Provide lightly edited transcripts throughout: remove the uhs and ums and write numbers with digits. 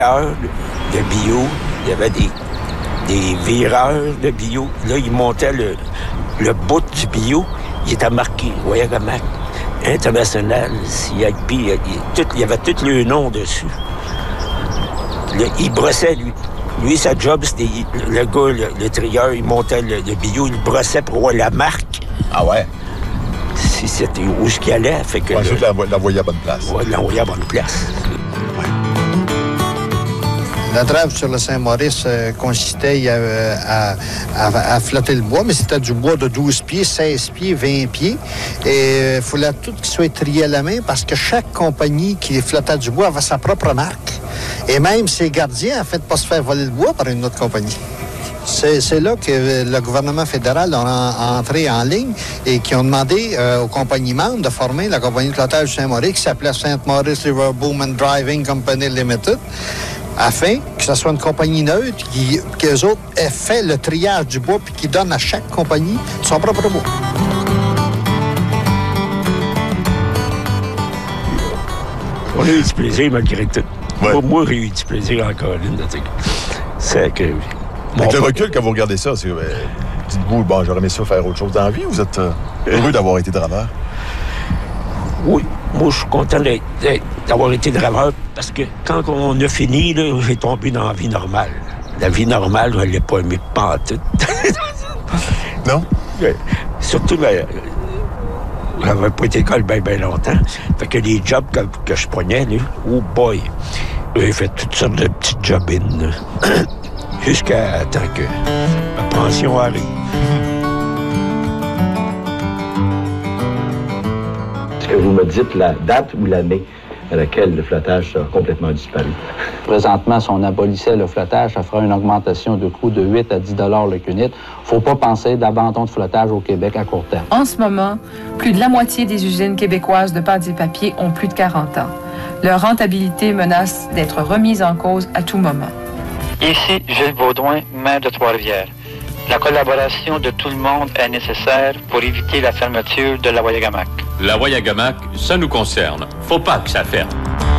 de bio, il y avait des vireurs de bio. Là, ils montaient le bout du bio, il était marqué Wayagamack International, CIP, il y avait tous les noms dessus. Il brossait, lui. Lui, sa job, c'était le gars, le trieur, il montait le bio, il brossait pour voir la marque. Ah ouais? Si c'était où ce qu'il allait, fait que... Juste l'envoyer à bonne place. Oui, l'envoyer à bonne place. Ouais. La drave sur le Saint-Maurice consistait à flotter le bois, mais c'était du bois de 12 pieds, 16 pieds, 20 pieds. Et il fallait tout qu'il soit trié à la main parce que chaque compagnie qui flottait du bois avait sa propre marque. Et même ses gardiens, en fait, pas se faire voler le bois par une autre compagnie. C'est là que le gouvernement fédéral a entré en ligne et qui ont demandé aux compagnies membres de former la compagnie de flottage du Saint-Maurice qui s'appelait St. Maurice River Boom and Driving Company Limited, afin que ce soit une compagnie neutre qu'eux autres aient fait le triage du bois puis qui donne à chaque compagnie son propre bois. On a eu du plaisir malgré tout. Ouais. Moi, j'ai eu du plaisir en Caroline. C'est que... Avec le recul, quand vous regardez ça, c'est... dites-vous, bon, j'aurais aimé ça faire autre chose dans la vie, ou vous êtes heureux d'avoir été draveur? Oui, moi, je suis content d'avoir été draveur parce que quand on a fini, là, j'ai tombé dans la vie normale. La vie normale, je ne l'ai pas aimée pas en tout. Non? Surtout, j'avais pas été à l'école bien longtemps. Fait que les jobs que je prenais, là, oh boy, j'ai fait toutes sortes de petits job-ins, jusqu'à temps que ma pension arrive. Est-ce que vous me dites la date ou l'année à laquelle le flottage a complètement disparu? Présentement, si on abolissait le flottage, ça fera une augmentation de coût de 8 à 10 $ le cunit. Il ne faut pas penser d'abandon de flottage au Québec à court terme. En ce moment, plus de la moitié des usines québécoises de pâtes et papier ont plus de 40 ans. Leur rentabilité menace d'être remise en cause à tout moment. Ici, Gilles Baudouin, maire de Trois-Rivières. La collaboration de tout le monde est nécessaire pour éviter la fermeture de la Wayagamack. La Wayagamack, ça nous concerne. Faut pas que ça ferme.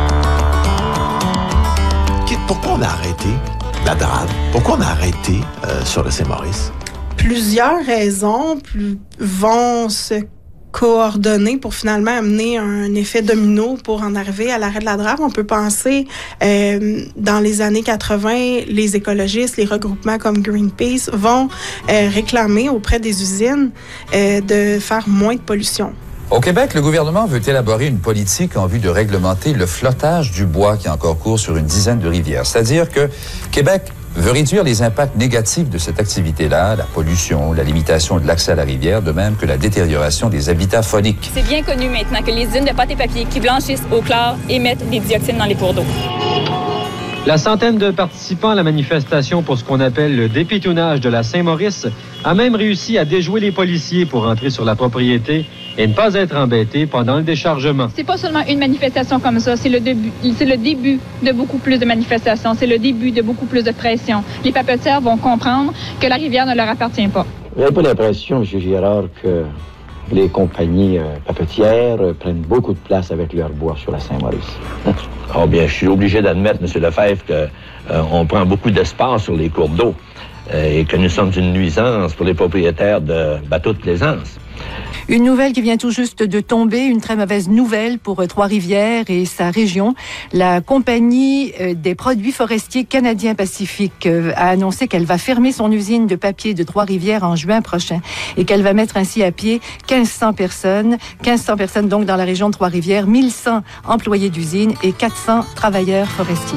Pourquoi on a arrêté la drave? Pourquoi on a arrêté sur le Saint-Maurice? Plusieurs raisons vont se coordonner pour finalement amener un effet domino pour en arriver à l'arrêt de la drave. On peut penser, dans les années 80, les écologistes, les regroupements comme Greenpeace vont réclamer auprès des usines de faire moins de pollution. Au Québec, le gouvernement veut élaborer une politique en vue de réglementer le flottage du bois qui est encore cours sur une dizaine de rivières. C'est-à-dire que Québec veut réduire les impacts négatifs de cette activité-là, la pollution, la limitation de l'accès à la rivière, de même que la détérioration des habitats fauniques. C'est bien connu maintenant que les usines de pâte et papier qui blanchissent au chlore émettent des dioxines dans les cours d'eau. La centaine de participants à la manifestation pour ce qu'on appelle le dépitounage de la Saint-Maurice a même réussi à déjouer les policiers pour entrer sur la propriété et ne pas être embêtés pendant le déchargement. C'est pas seulement une manifestation comme ça, c'est le début de beaucoup plus de manifestations, c'est le début de beaucoup plus de pression. Les papetières vont comprendre que la rivière ne leur appartient pas. Vous n'avez pas l'impression, M. Girard, que les compagnies papetières prennent beaucoup de place avec leur bois sur la Saint-Maurice? Oh bien, je suis obligé d'admettre, M. Lefebvre, qu'on prend beaucoup d'espace sur les cours d'eau et que nous sommes une nuisance pour les propriétaires de bateaux de plaisance. Une nouvelle qui vient tout juste de tomber, une très mauvaise nouvelle pour Trois-Rivières et sa région. La compagnie des produits forestiers canadiens Pacifique a annoncé qu'elle va fermer son usine de papier de Trois-Rivières en juin prochain et qu'elle va mettre ainsi à pied 1500 personnes donc dans la région de Trois-Rivières, 1100 employés d'usine et 400 travailleurs forestiers.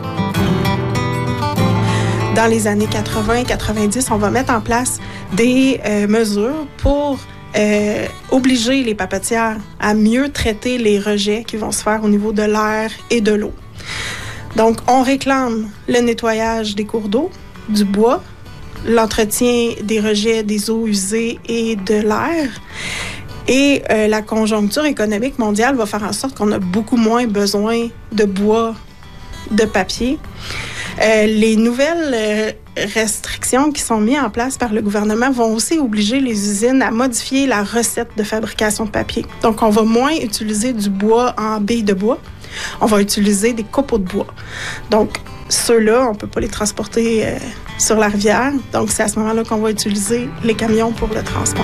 Dans les années 80-90, on va mettre en place des mesures pour obliger les papetières à mieux traiter les rejets qui vont se faire au niveau de l'air et de l'eau. Donc, on réclame le nettoyage des cours d'eau, du bois, l'entretien des rejets des eaux usées et de l'air. Et la conjoncture économique mondiale va faire en sorte qu'on a beaucoup moins besoin de bois, de papier. Les nouvelles restrictions qui sont mises en place par le gouvernement vont aussi obliger les usines à modifier la recette de fabrication de papier. Donc, on va moins utiliser du bois en billes de bois. On va utiliser des copeaux de bois. Donc, ceux-là, on ne peut pas les transporter sur la rivière. Donc, c'est à ce moment-là qu'on va utiliser les camions pour le transport.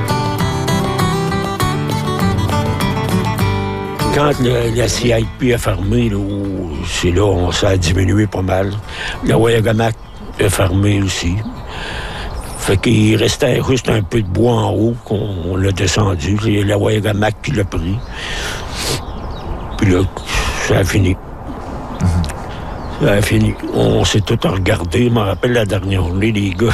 Quand la CIP a fermé, là, c'est là ça a diminué pas mal. La Wayaguamack a fermé aussi. Fait qu'il restait juste un peu de bois en haut qu'on l'a descendu. C'est la Wayaguamack qui l'a pris. Puis là, ça a fini. Ça a fini. On s'est tout regardé. Je me rappelle la dernière journée, les gars.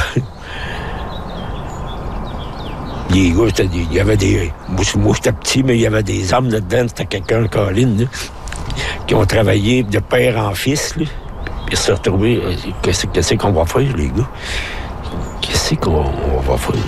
Les gars, il y avait des... Moi, j'étais petit, mais il y avait des hommes là-dedans. C'était quelqu'un, Colin, là, qui ont travaillé de père en fils. Là. Puis ils se sont retrouvés. Qu'est-ce qu'on va faire, les gars? Qu'est-ce qu'on va faire?